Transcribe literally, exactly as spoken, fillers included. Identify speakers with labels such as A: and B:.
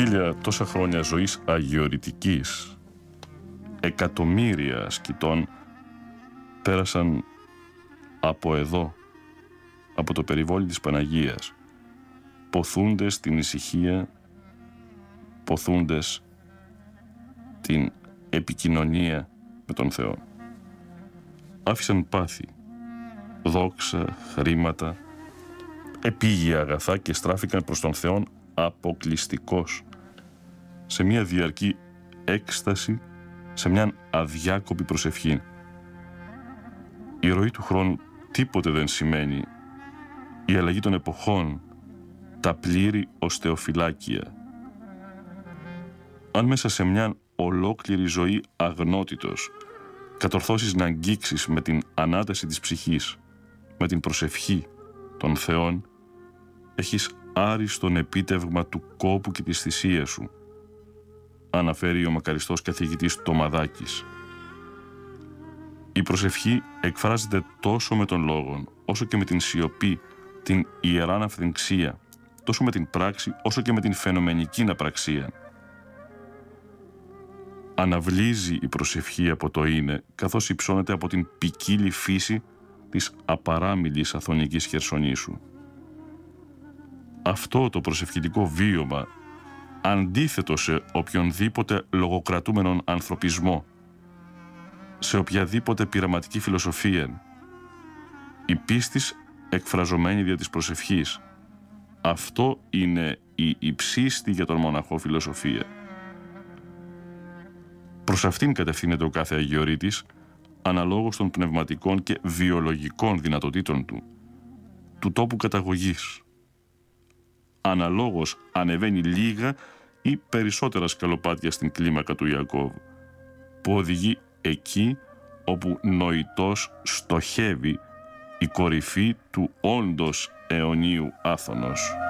A: χίλια τόσα χρόνια ζωής αγιορητικής, εκατομμύρια ασκητών πέρασαν από εδώ, από το περιβόλι της Παναγίας, ποθούντες την ησυχία, ποθούντες την επικοινωνία με τον Θεό. Άφησαν πάθη, δόξα, χρήματα, επίγεια αγαθά και στράφηκαν προς τον Θεό αποκλειστικός, σε μια διαρκή έκσταση, σε μια αδιάκοπη προσευχή. Η ροή του χρόνου τίποτε δεν σημαίνει, η αλλαγή των εποχών, τα πλήρη οστεοφυλάκια. Αν μέσα σε μια ολόκληρη ζωή αγνότητος κατορθώσεις να αγγίξεις με την ανάταση της ψυχής, με την προσευχή των Θεών, έχεις άριστον επίτευγμα του κόπου και της θυσίας σου, αναφέρει ο μακαριστός καθηγητής Τομαδάκης. Η προσευχή εκφράζεται τόσο με τον λόγο, όσο και με την σιωπή, την ιεράν αυθεντξία, τόσο με την πράξη, όσο και με την φαινομενική απραξία. Αναβλύζει η προσευχή από το είναι, καθώς υψώνεται από την ποικίλη φύση της απαράμιλης αθωνικής χερσονήσου. Αυτό το προσευχητικό βίωμα, αντίθετο σε οποιονδήποτε λογοκρατούμενον ανθρωπισμό, σε οποιαδήποτε πειραματική φιλοσοφία, η πίστης εκφραζομένη δια της προσευχής, αυτό είναι η υψίστη για τον μοναχό φιλοσοφία. Προς αυτήν κατευθύνεται ο κάθε αγιορείτης, αναλόγως των πνευματικών και βιολογικών δυνατοτήτων του, του τόπου καταγωγής. Αναλόγως ανεβαίνει λίγα ή περισσότερα σκαλοπάτια στην κλίμακα του Ιακώβ, που οδηγεί εκεί όπου νοητός στοχεύει η κορυφή του όντως αιωνίου άθωνος.